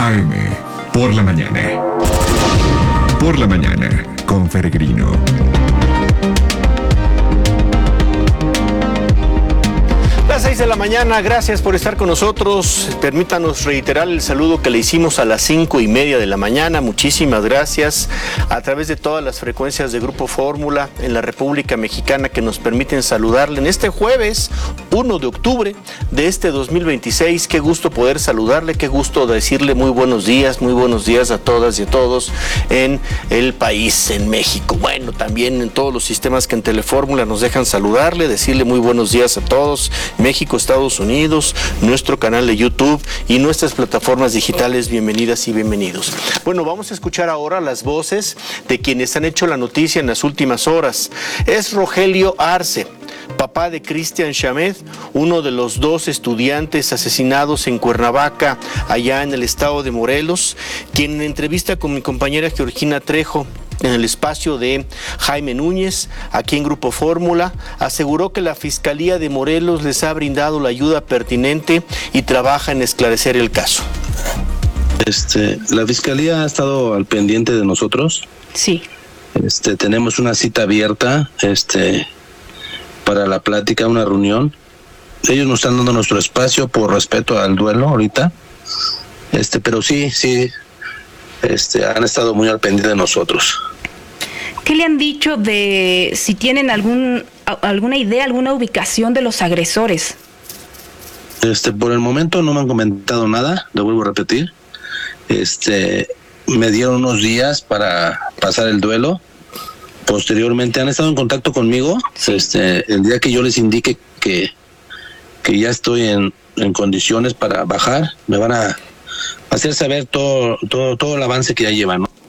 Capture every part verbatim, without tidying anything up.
A M, por la mañana. Por la mañana, con Peregrino. Las seis de la mañana, gracias por estar con nosotros. Permítanos reiterar el saludo que le hicimos a las cinco y media de la mañana. Muchísimas gracias a través de todas las frecuencias de Grupo Fórmula en la República Mexicana que nos permiten saludarle en este jueves uno de octubre de este dos mil veintiséis. Qué gusto poder saludarle, qué gusto decirle muy buenos días, muy buenos días a todas y a todos en el país, en México. Bueno, también en todos los sistemas que en Telefórmula nos dejan saludarle, decirle muy buenos días a todos. México, Estados Unidos, nuestro canal de YouTube y nuestras plataformas digitales. Bienvenidas y bienvenidos. Bueno, vamos a escuchar ahora las voces de quienes han hecho la noticia en las últimas horas. Es Rogelio Arce, papá de Cristian Shamed, uno de los dos estudiantes asesinados en Cuernavaca, allá en el estado de Morelos, quien en entrevista con mi compañera Georgina Trejo en el espacio de Jaime Núñez, aquí en Grupo Fórmula, aseguró que la Fiscalía de Morelos les ha brindado la ayuda pertinente y trabaja en esclarecer el caso. Este, la Fiscalía ha estado al pendiente de nosotros. Sí. Este, tenemos una cita abierta, este, para la plática, una reunión. Ellos nos están dando nuestro espacio por respeto al duelo ahorita. Este, pero sí, sí. Este, han estado muy al pendiente de nosotros. ¿Qué le han dicho de si tienen algún alguna idea, alguna ubicación de los agresores? Este, por el momento no me han comentado nada, lo vuelvo a repetir. Este, me dieron unos días para pasar el duelo. Posteriormente han estado en contacto conmigo. Sí. Este, el día que yo les indique que, que ya estoy en, en condiciones para bajar, me van a hacer saber todo, todo, todo el avance que ya llevan, ¿no?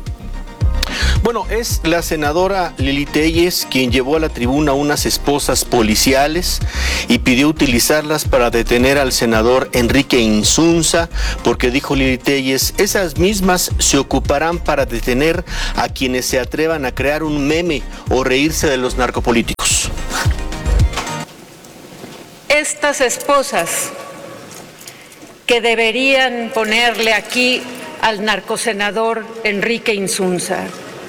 Bueno, es la senadora Lili Téllez quien llevó a la tribuna unas esposas policiales y pidió utilizarlas para detener al senador Enrique Insunza, porque dijo Lili Téllez, esas mismas se ocuparán para detener a quienes se atrevan a crear un meme o reírse de los narcopolíticos. Estas esposas que deberían ponerle aquí al narcosenador Enrique Insunza.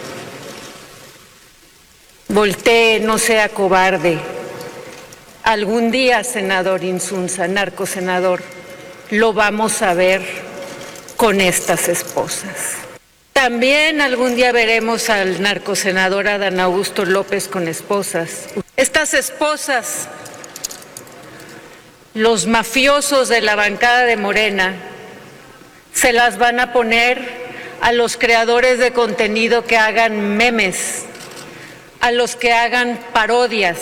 Voltee, no sea cobarde. Algún día, senador Insunza, narcosenador, lo vamos a ver con estas esposas. También algún día veremos al narcosenador Adán Augusto López con esposas. Estas esposas, los mafiosos de la bancada de Morena, se las van a poner a los creadores de contenido que hagan memes, a los que hagan parodias,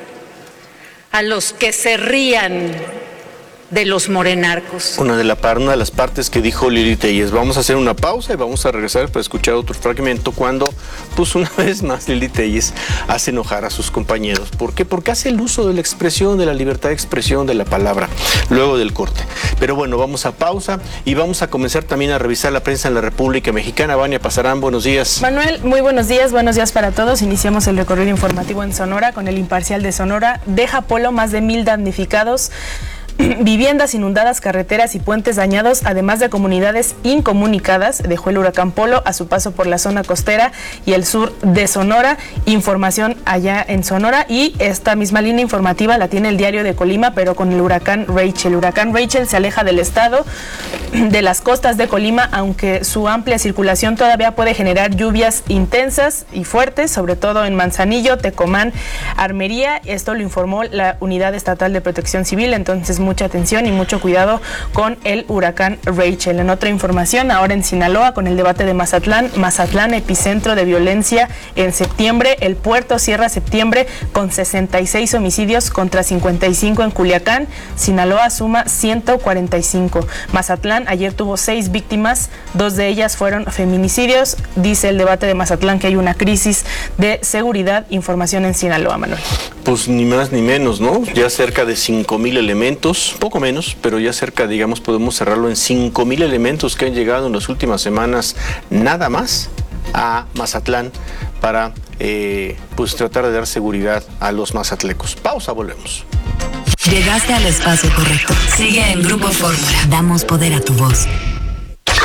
a los que se rían de los morenarcos. Una de, la, una de las partes que dijo Lili Téllez. Vamos a hacer una pausa y vamos a regresar para escuchar otro fragmento cuando, pues una vez más, Lili Téllez hace enojar a sus compañeros. ¿Por qué? Porque hace el uso de la expresión, de la libertad de expresión, de la palabra, luego del corte. Pero bueno, vamos a pausa y vamos a comenzar también a revisar la prensa en la República Mexicana. Vania Pasarán, buenos días. Manuel, muy buenos días, buenos días para todos. Iniciamos el recorrido informativo en Sonora con el Imparcial de Sonora. Deja Polo más de mil damnificados. Viviendas inundadas, carreteras y puentes dañados, además de comunidades incomunicadas, dejó el huracán Polo a su paso por la zona costera y el sur de Sonora. Información allá en Sonora, y esta misma línea informativa la tiene el Diario de Colima, pero con el huracán Rachel. El huracán Rachel se aleja del estado, de las costas de Colima, aunque su amplia circulación todavía puede generar lluvias intensas y fuertes, sobre todo en Manzanillo, Tecomán, Armería. Esto lo informó la Unidad Estatal de Protección Civil, entonces mucha atención y mucho cuidado con el huracán Rachel. En otra información, ahora en Sinaloa, con el debate de Mazatlán, Mazatlán, epicentro de violencia en septiembre, el puerto cierra septiembre con sesenta y seis homicidios contra cincuenta y cinco en Culiacán, Sinaloa suma ciento cuarenta y cinco. Mazatlán ayer tuvo seis víctimas, dos de ellas fueron feminicidios. Dice el debate de Mazatlán que hay una crisis de seguridad. Información en Sinaloa, Manuel. Pues ni más ni menos, ¿no? Ya cerca de cinco mil elementos, poco menos, pero ya cerca, digamos, podemos cerrarlo en cinco mil elementos que han llegado en las últimas semanas, nada más, a Mazatlán para eh, pues tratar de dar seguridad a los mazatlecos. Pausa, volvemos. Llegaste al espacio correcto. Sigue en Grupo Fórmula. Damos poder a tu voz.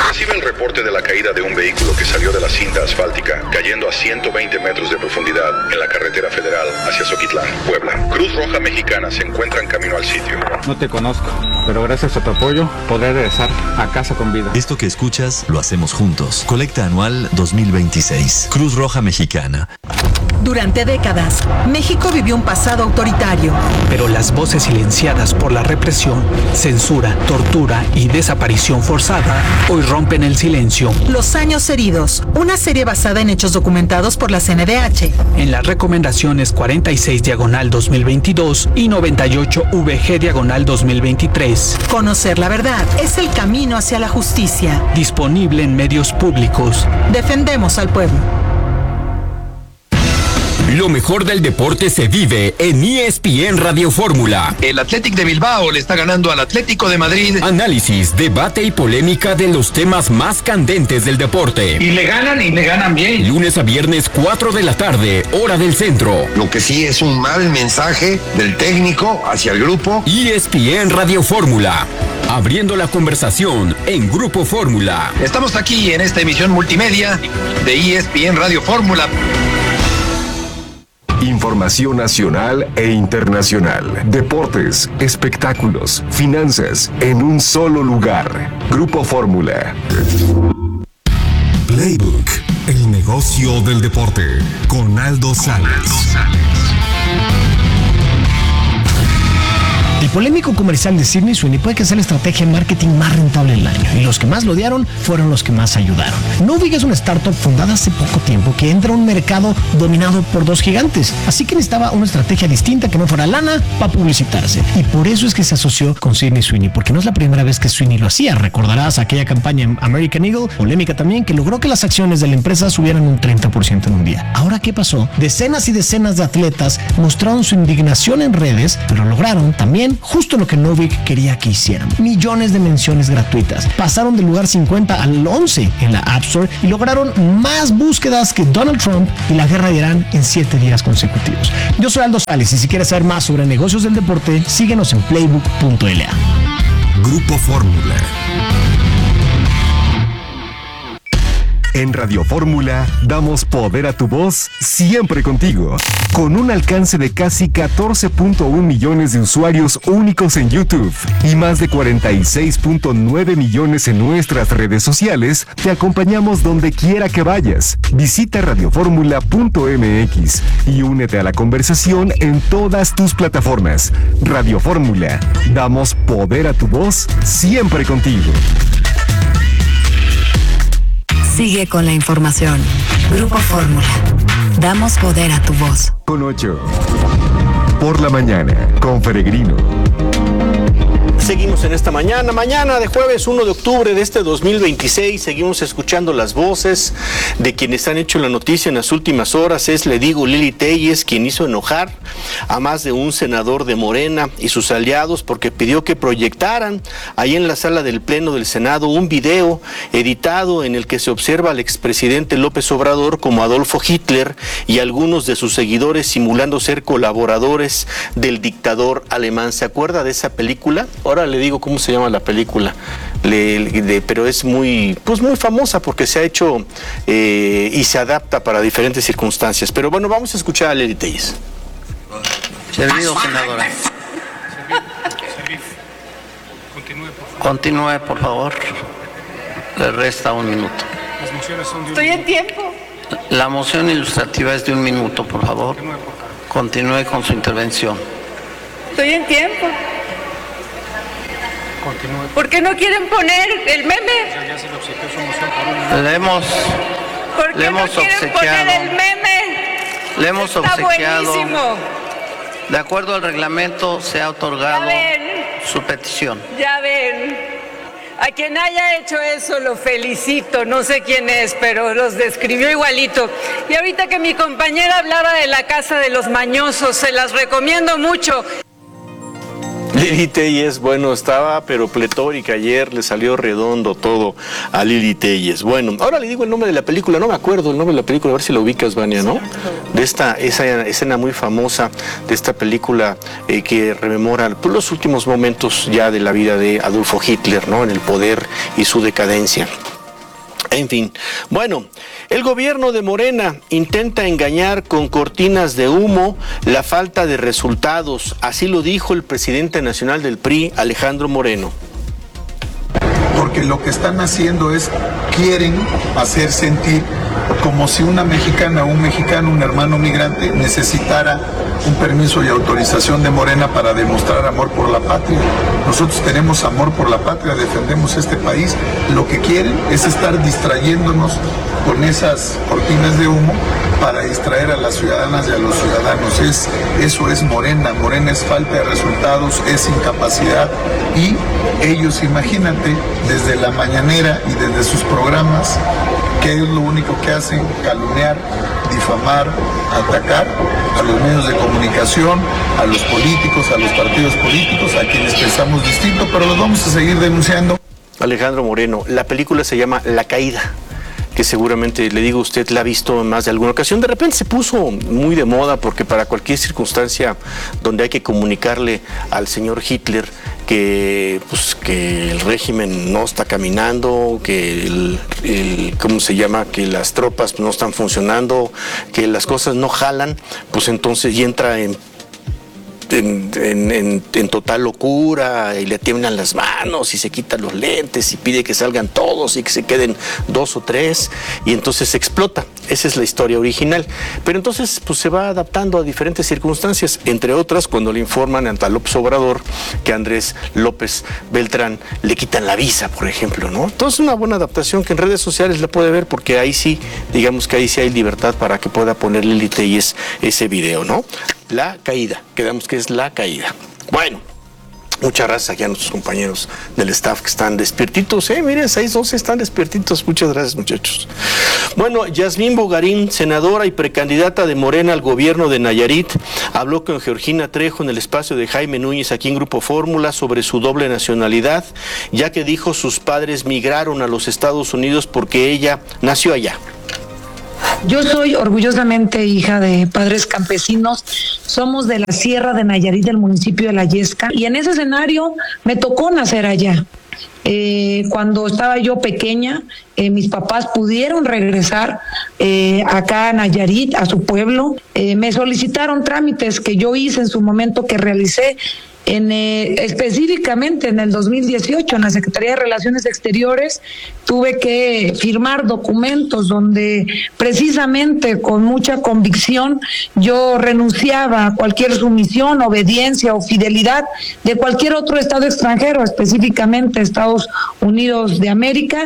recibe el reporte de la caída de un vehículo que salió de la cinta asfáltica, cayendo a ciento veinte metros de profundidad en la carretera federal hacia Zoquitlán, Puebla. Cruz Roja Mexicana se encuentra en camino al sitio. No te conozco, pero gracias a tu apoyo podré regresar a casa con vida. Esto que escuchas lo hacemos juntos. Colecta anual dos mil veintiséis. Cruz Roja Mexicana. Durante décadas, México vivió un pasado autoritario. Pero las voces silenciadas por la represión, censura, tortura y desaparición forzada hoy rompen el silencio. Los años heridos, una serie basada en hechos documentados por la C N D H. En las recomendaciones cuarenta y seis diagonal dos mil veintidós y noventa y ocho V G diagonal dos mil veintitrés. Conocer la verdad es el camino hacia la justicia. Disponible en medios públicos. Defendemos al pueblo. Lo mejor del deporte se vive en E S P N Radio Fórmula. El Athletic de Bilbao le está ganando al Atlético de Madrid. Análisis, debate y polémica de los temas más candentes del deporte. Y le ganan y le ganan bien. Lunes a viernes, cuatro de la tarde, hora del centro. Lo que sí es un mal mensaje del técnico hacia el grupo. E S P N Radio Fórmula. Abriendo la conversación en Grupo Fórmula. Estamos aquí en esta emisión multimedia de E S P N Radio Fórmula. Información nacional e internacional. Deportes, espectáculos, finanzas, en un solo lugar. Grupo Fórmula. Playbook, el negocio del deporte, con Aldo Sales. El polémico comercial de Sydney Sweeney puede que sea la estrategia de marketing más rentable del año, y los que más lo odiaron fueron los que más ayudaron. Novig es una startup fundada hace poco tiempo que entra a un mercado dominado por dos gigantes, así que necesitaba una estrategia distinta que no fuera lana para publicitarse, y por eso es que se asoció con Sydney Sweeney, porque no es la primera vez que Sweeney lo hacía. Recordarás aquella campaña en American Eagle, polémica también, que logró que las acciones de la empresa subieran un treinta por ciento en un día. Ahora, ¿qué pasó? Decenas y decenas de atletas mostraron su indignación en redes, pero lograron también justo lo que Novik quería que hicieran: millones de menciones gratuitas. Pasaron del lugar cincuenta al once en la App Store y lograron más búsquedas que Donald Trump y la guerra de Irán en siete días consecutivos. Yo soy Aldo Sales, y si quieres saber más sobre negocios del deporte, síguenos en playbook punto l a. Grupo Fórmula. En Radio Fórmula damos poder a tu voz siempre contigo. Con un alcance de casi catorce punto uno millones de usuarios únicos en YouTube y más de cuarenta y seis punto nueve millones en nuestras redes sociales, te acompañamos donde quiera que vayas. Visita radio fórmula punto m x y únete a la conversación en todas tus plataformas. Radio Fórmula, damos poder a tu voz siempre contigo. Sigue con la información. Grupo Fórmula. Damos poder a tu voz. Con ocho. Por la mañana, con Peregrino. Seguimos en esta mañana, mañana de jueves uno de octubre de este dos mil veintiséis, seguimos escuchando las voces de quienes han hecho la noticia en las últimas horas. Es, le digo, Lili Telles, quien hizo enojar a más de un senador de Morena y sus aliados porque pidió que proyectaran ahí en la sala del Pleno del Senado un video editado en el que se observa al expresidente López Obrador como Adolfo Hitler y algunos de sus seguidores simulando ser colaboradores del dictador alemán. ¿Se acuerda de esa película? Ahora le digo cómo se llama la película, le, de, pero es muy, pues muy famosa porque se ha hecho eh, y se adapta para diferentes circunstancias. Pero bueno, vamos a escuchar a Lili Telles. Servido, senadora. Continúe, por favor. Le resta un minuto. Estoy en tiempo. La moción ilustrativa es de un minuto, por favor. Continúe con su intervención. Estoy en tiempo. ¿Por qué no quieren poner el meme? Le hemos, ¿Por qué le hemos no quieren obsequiado, poner el meme? le hemos Está obsequiado. buenísimo. De acuerdo al reglamento, se ha otorgado su petición. Ya ven, a quien haya hecho eso lo felicito, no sé quién es, pero los describió igualito. Y ahorita que mi compañera hablaba de la casa de los mañosos, se las recomiendo mucho. Lili Telles, bueno, estaba pero pletórica ayer, le salió redondo todo a Lili Telles. Bueno, ahora le digo el nombre de la película, no me acuerdo el nombre de la película, a ver si lo ubicas, Vania, ¿no? De esta esa escena muy famosa de esta película eh, que rememora pues, los últimos momentos ya de la vida de Adolfo Hitler, ¿no? En el poder y su decadencia. En fin, bueno, el gobierno de Morena intenta engañar con cortinas de humo la falta de resultados, así lo dijo el presidente nacional del P R I, Alejandro Moreno. Porque lo que están haciendo es, quieren hacer sentir como si una mexicana o un mexicano, un hermano migrante, necesitara un permiso y autorización de Morena para demostrar amor por la patria. Nosotros tenemos amor por la patria, defendemos este país. Lo que quieren es estar distrayéndonos con esas cortinas de humo para distraer a las ciudadanas y a los ciudadanos. Es, eso es Morena. Morena es falta de resultados, es incapacidad, y ellos, imagínate, desde la mañanera y desde sus programas, ¿qué es lo único que hacen? Calumniar, difamar, atacar a los medios de comunicación, a los políticos, a los partidos políticos, a quienes pensamos distinto, pero los vamos a seguir denunciando. Alejandro Moreno, la película se llama La Caída, que seguramente, le digo, usted la ha visto en más de alguna ocasión. De repente se puso muy de moda porque para cualquier circunstancia donde hay que comunicarle al señor Hitler que, pues, que el régimen no está caminando, que el, el, ¿cómo se llama? Que las tropas no están funcionando, que las cosas no jalan, pues entonces y entra en En, en, en, en total locura y le tiemblan las manos y se quitan los lentes y pide que salgan todos y que se queden dos o tres y entonces explota. Esa es la historia original. Pero entonces pues se va adaptando a diferentes circunstancias, entre otras cuando le informan a López Obrador que a Andrés López Beltrán le quitan la visa, por ejemplo, ¿no? Entonces una buena adaptación que en redes sociales la puede ver porque ahí sí, digamos que ahí sí hay libertad para que pueda ponerle Lili Telles ese video, ¿no? La Caída, quedamos que es La Caída. Bueno, muchas gracias aquí a nuestros compañeros del staff que están despiertitos, eh, miren, seis doce están despiertitos, muchas gracias muchachos. Bueno, Yasmín Bogarín, senadora y precandidata de Morena al gobierno de Nayarit, habló con Georgina Trejo en el espacio de Jaime Núñez aquí en Grupo Fórmula sobre su doble nacionalidad, ya que dijo sus padres migraron a los Estados Unidos porque ella nació allá. Yo soy orgullosamente hija de padres campesinos, somos de la Sierra de Nayarit, del municipio de La Yesca, y en ese escenario me tocó nacer allá. Eh, cuando estaba yo pequeña, eh, mis papás pudieron regresar eh, acá a Nayarit, a su pueblo. Eh, me solicitaron trámites que yo hice en su momento, que realicé en, eh, específicamente en el dos mil dieciocho en la Secretaría de Relaciones Exteriores. Tuve que firmar documentos donde precisamente con mucha convicción yo renunciaba a cualquier sumisión, obediencia o fidelidad de cualquier otro estado extranjero, específicamente Estados Unidos de América.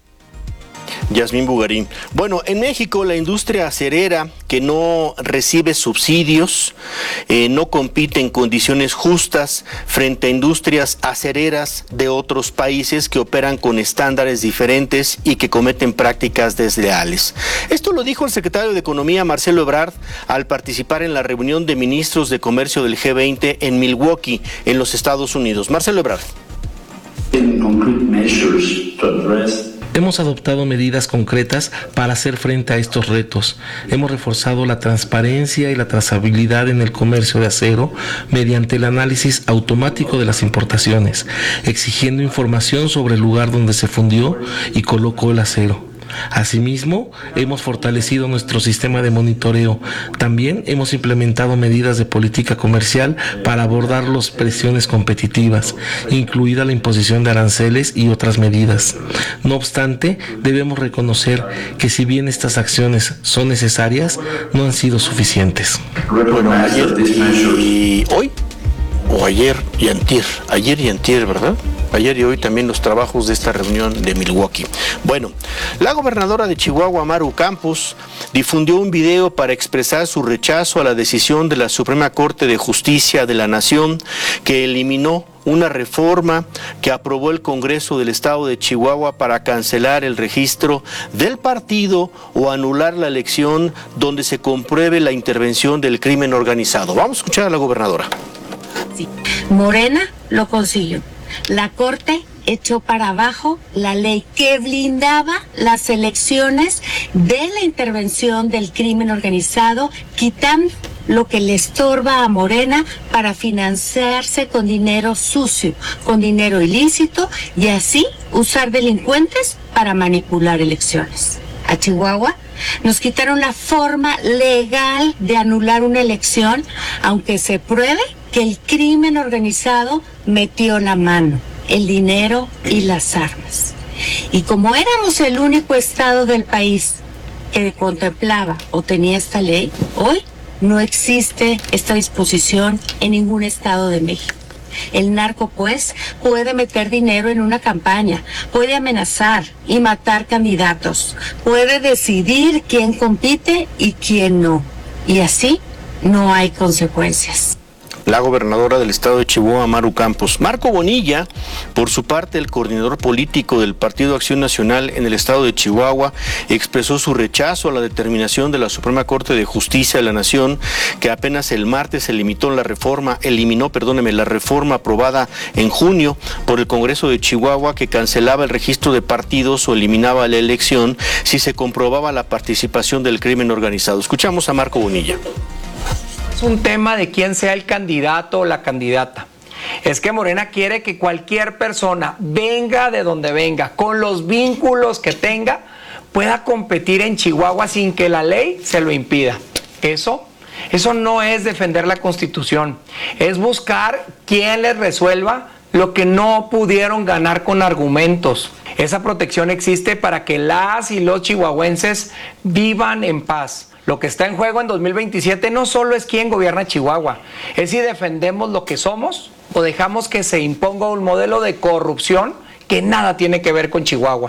Yasmín Bogarín. Bueno, en México la industria acerera que no recibe subsidios, eh, no compite en condiciones justas frente a industrias acereras de otros países que operan con estándares diferentes y que cometen prácticas desleales. Esto lo dijo el secretario de Economía, Marcelo Ebrard, al participar en la reunión de ministros de comercio del G veinte en Milwaukee, en los Estados Unidos. Marcelo Ebrard. Hemos adoptado medidas concretas para hacer frente a estos retos. Hemos reforzado la transparencia y la trazabilidad en el comercio de acero mediante el análisis automático de las importaciones, exigiendo información sobre el lugar donde se fundió y colocó el acero. Asimismo, hemos fortalecido nuestro sistema de monitoreo. También hemos implementado medidas de política comercial para abordar las presiones competitivas, incluida la imposición de aranceles y otras medidas. No obstante, debemos reconocer que si bien estas acciones son necesarias, no han sido suficientes. Bueno, ayer y hoy, o ayer y antier, ayer y antier, ¿verdad? Ayer y hoy también los trabajos de esta reunión de Milwaukee. Bueno, la gobernadora de Chihuahua, Maru Campos, difundió un video para expresar su rechazo a la decisión de la Suprema Corte de Justicia de la Nación que eliminó una reforma que aprobó el Congreso del Estado de Chihuahua para cancelar el registro del partido o anular la elección donde se compruebe la intervención del crimen organizado. Vamos a escuchar a la gobernadora. Sí. Morena lo consiguió. La Corte echó para abajo la ley que blindaba las elecciones de la intervención del crimen organizado, quitando lo que le estorba a Morena para financiarse con dinero sucio, con dinero ilícito y así usar delincuentes para manipular elecciones. A Chihuahua nos quitaron la forma legal de anular una elección, aunque se pruebe que el crimen organizado metió la mano, el dinero y las armas. Y como éramos el único estado del país que contemplaba o tenía esta ley, hoy no existe esta disposición en ningún estado de México. El narco, pues, puede meter dinero en una campaña, puede amenazar y matar candidatos, puede decidir quién compite y quién no. Y así no hay consecuencias. La gobernadora del estado de Chihuahua, Maru Campos. Marco Bonilla, por su parte, el coordinador político del Partido Acción Nacional en el estado de Chihuahua, expresó su rechazo a la determinación de la Suprema Corte de Justicia de la Nación, que apenas el martes eliminó la reforma, eliminó, perdóneme, la reforma aprobada en junio por el Congreso de Chihuahua, que cancelaba el registro de partidos o eliminaba la elección si se comprobaba la participación del crimen organizado. Escuchamos a Marco Bonilla. Es un tema de quién sea el candidato o la candidata. Es que Morena quiere que cualquier persona, venga de donde venga, con los vínculos que tenga, pueda competir en Chihuahua sin que la ley se lo impida. Eso, eso no es defender la Constitución, es buscar quién les resuelva lo que no pudieron ganar con argumentos. Esa protección existe para que las y los chihuahuenses vivan en paz. Lo que está en juego en dos mil veintisiete no solo es quién gobierna Chihuahua, es si defendemos lo que somos o dejamos que se imponga un modelo de corrupción que nada tiene que ver con Chihuahua.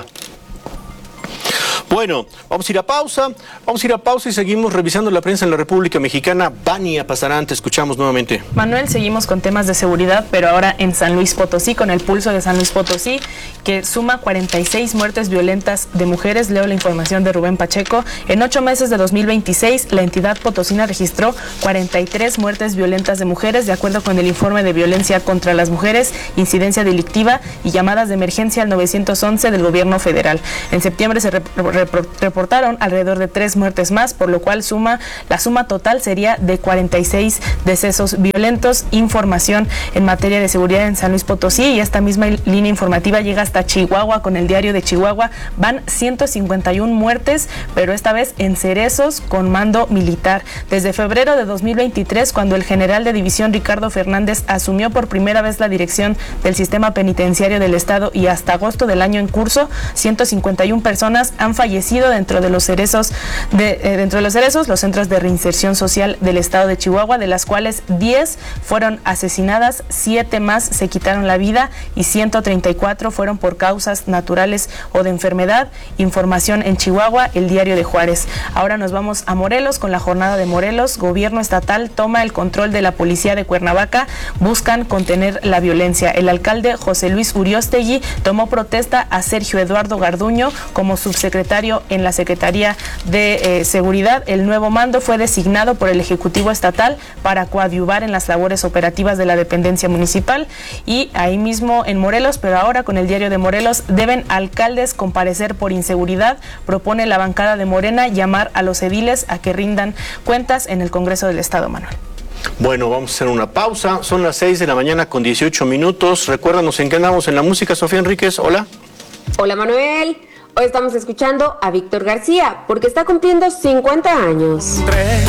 Bueno, vamos a ir a pausa, vamos a ir a pausa y seguimos revisando la prensa en la República Mexicana. Vania Pasarán, te escuchamos nuevamente. Manuel, seguimos con temas de seguridad, pero ahora en San Luis Potosí, con el pulso de San Luis Potosí, que suma cuarenta y seis muertes violentas de mujeres. Leo la información de Rubén Pacheco. En ocho meses de dos mil veintiséis, la entidad potosina registró cuarenta y tres muertes violentas de mujeres, de acuerdo con el informe de violencia contra las mujeres, incidencia delictiva y llamadas de emergencia al nueve once del gobierno federal. En septiembre se reportaron alrededor de tres muertes más, por lo cual suma la suma total sería de cuarenta y seis decesos violentos. Información en materia de seguridad en San Luis Potosí, y esta misma línea informativa llega hasta Chihuahua con el Diario de Chihuahua. Van ciento cincuenta y una muertes, pero esta vez en Cerezos con mando militar. Desde febrero de dos mil veintitrés, cuando el general de división Ricardo Fernández asumió por primera vez la dirección del sistema penitenciario del estado, y hasta agosto del año en curso, ciento cincuenta y una personas han fallecido dentro de los cerezos, de, eh, dentro de los cerezos, los centros de reinserción social del estado de Chihuahua, de las cuales diez fueron asesinadas, siete más se quitaron la vida y ciento treinta y cuatro fueron por causas naturales o de enfermedad. Información en Chihuahua, el Diario de Juárez. Ahora nos vamos a Morelos con la jornada de Morelos. Gobierno estatal toma el control de la policía de Cuernavaca, buscan contener la violencia. El alcalde José Luis Uriostegui tomó protesta a Sergio Eduardo Garduño como subsecretario en la Secretaría de eh, Seguridad. El nuevo mando fue designado por el Ejecutivo Estatal para coadyuvar en las labores operativas de la dependencia municipal. Y ahí mismo en Morelos, pero ahora con el Diario de Morelos, deben alcaldes comparecer por inseguridad. Propone la bancada de Morena llamar a los ediles a que rindan cuentas en el Congreso del Estado, Manuel. Bueno, vamos a hacer una pausa. Son las seis de la mañana con dieciocho minutos. Recuérdanos en qué andamos en la música. Sofía Enríquez, hola. Hola, Manuel. Hoy estamos escuchando a Víctor García porque está cumpliendo cincuenta años.